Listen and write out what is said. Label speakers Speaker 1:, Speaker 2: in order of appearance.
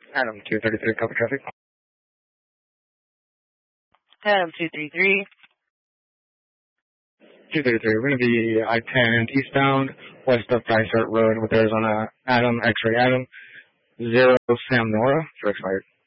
Speaker 1: Adam 233, copy traffic.
Speaker 2: Adam 233.
Speaker 1: 233, we're going to be I-10 eastbound, west of Dysart Road with Arizona Adam, X-ray Adam, 0 Sam Nora for expired.